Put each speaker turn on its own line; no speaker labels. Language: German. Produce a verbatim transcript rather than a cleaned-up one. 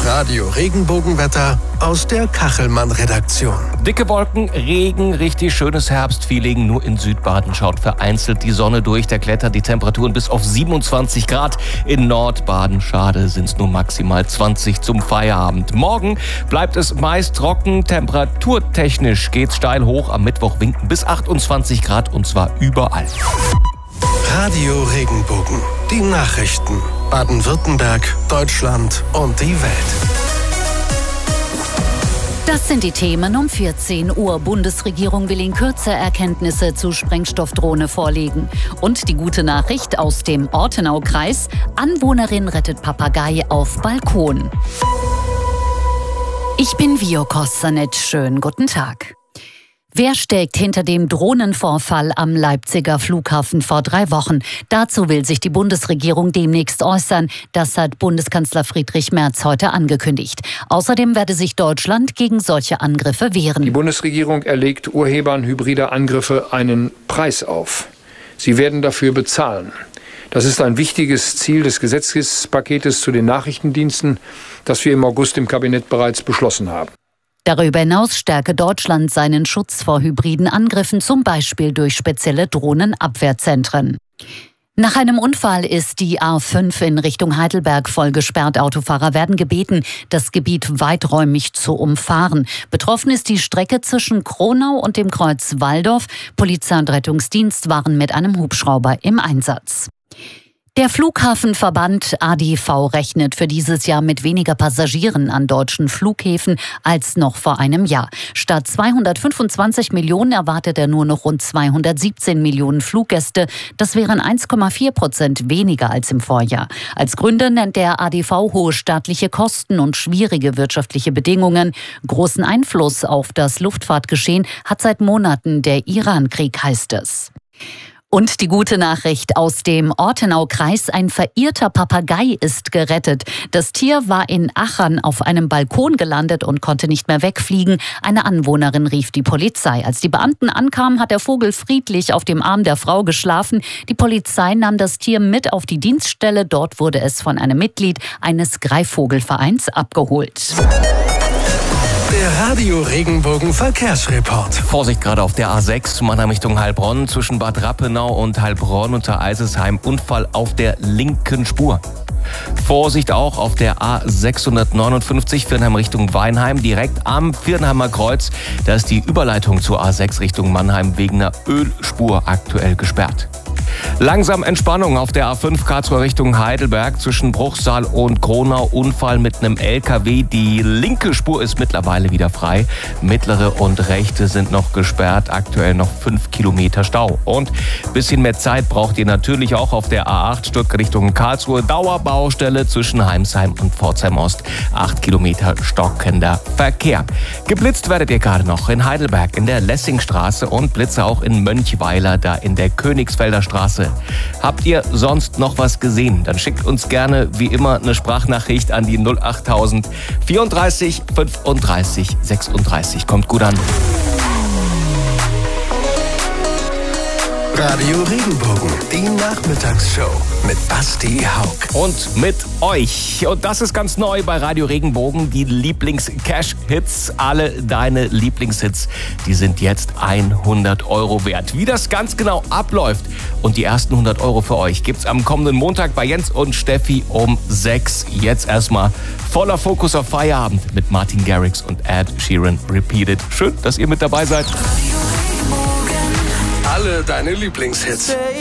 Das Radio-Regenbogenwetter aus der Kachelmann-Redaktion.
Dicke Wolken, Regen, richtig schönes Herbstfeeling. Nur in Südbaden schaut vereinzelt die Sonne durch. Da klettern die Temperaturen bis auf siebenundzwanzig Grad. In Nordbaden, schade, sind es nur maximal zwanzig zum Feierabend. Morgen bleibt es meist trocken. Temperaturtechnisch geht's steil hoch. Am Mittwoch winken bis achtundzwanzig Grad und zwar überall.
Radio Regenbogen. Die Nachrichten. Baden-Württemberg, Deutschland und die Welt.
Das sind die Themen um vierzehn Uhr. Bundesregierung will in Kürze Erkenntnisse zu Sprengstoffdrohne vorlegen. Und die gute Nachricht aus dem Ortenaukreis. Anwohnerin rettet Papagei auf Balkon. Ich bin Vio Kostanet. Schönen guten Tag. Wer steckt hinter dem Drohnenvorfall am Leipziger Flughafen vor drei Wochen? Dazu will sich die Bundesregierung demnächst äußern. Das hat Bundeskanzler Friedrich Merz heute angekündigt. Außerdem werde sich Deutschland gegen solche Angriffe wehren.
Die Bundesregierung erlegt Urhebern hybrider Angriffe einen Preis auf. Sie werden dafür bezahlen. Das ist ein wichtiges Ziel des Gesetzespaketes zu den Nachrichtendiensten, das wir im August im Kabinett bereits beschlossen haben.
Darüber hinaus stärke Deutschland seinen Schutz vor hybriden Angriffen, zum Beispiel durch spezielle Drohnenabwehrzentren. Nach einem Unfall ist die A fünf in Richtung Heidelberg voll gesperrt. Autofahrer werden gebeten, das Gebiet weiträumig zu umfahren. Betroffen ist die Strecke zwischen Kronau und dem Kreuz Walldorf. Polizei und Rettungsdienst waren mit einem Hubschrauber im Einsatz. Der Flughafenverband A D V rechnet für dieses Jahr mit weniger Passagieren an deutschen Flughäfen als noch vor einem Jahr. Statt zweihundertfünfundzwanzig Millionen erwartet er nur noch rund zweihundertsiebzehn Millionen Fluggäste. Das wären eins Komma vier Prozent weniger als im Vorjahr. Als Gründe nennt der A D V hohe staatliche Kosten und schwierige wirtschaftliche Bedingungen. Großen Einfluss auf das Luftfahrtgeschehen hat seit Monaten der Iran-Krieg, heißt es. Und die gute Nachricht aus dem Ortenaukreis: Ein verirrter Papagei ist gerettet. Das Tier war in Achern auf einem Balkon gelandet und konnte nicht mehr wegfliegen. Eine Anwohnerin rief die Polizei. Als die Beamten ankamen, hat der Vogel friedlich auf dem Arm der Frau geschlafen. Die Polizei nahm das Tier mit auf die Dienststelle. Dort wurde es von einem Mitglied eines Greifvogelvereins abgeholt.
Der Radio Regenbogen Verkehrsreport.
Vorsicht gerade auf der A sechs, Mannheim Richtung Heilbronn, zwischen Bad Rappenau und Heilbronn unter Eisesheim. Unfall auf der linken Spur. Vorsicht auch auf der A sechshundertneunundfünfzig, Viernheim Richtung Weinheim, direkt am Viernheimer Kreuz. Da ist die Überleitung zur A sechs Richtung Mannheim wegen einer Ölspur aktuell gesperrt. Langsam Entspannung auf der A fünf Karlsruhe Richtung Heidelberg zwischen Bruchsal und Kronau. Unfall mit einem L K W. Die linke Spur ist mittlerweile wieder frei. Mittlere und rechte sind noch gesperrt. Aktuell noch fünf Kilometer Stau. Und ein bisschen mehr Zeit braucht ihr natürlich auch auf der A acht Stück Richtung Karlsruhe. Dauerbaustelle zwischen Heimsheim und Pforzheim Ost. acht Kilometer stockender Verkehr. Geblitzt werdet ihr gerade noch in Heidelberg in der Lessingstraße und Blitze auch in Mönchweiler, da in der Königsfelder Straße. Habt ihr sonst noch was gesehen? Dann schickt uns gerne wie immer eine Sprachnachricht an die null achttausend vierunddreißig fünfunddreißig sechsunddreißig. Kommt gut an.
Radio Regenbogen, die Nachmittagsshow mit Basti Haug.
Und mit euch. Und das ist ganz neu bei Radio Regenbogen, die Lieblings-Cash-Hits. Alle deine Lieblingshits, die sind jetzt hundert Euro wert. Wie das ganz genau abläuft und die ersten hundert Euro für euch gibt's am kommenden Montag bei Jens und Steffi um sechs. Jetzt erstmal voller Fokus auf Feierabend mit Martin Garrix und Ed Sheeran Repeated. Schön, dass ihr mit dabei seid.
Alle deine Lieblingshits.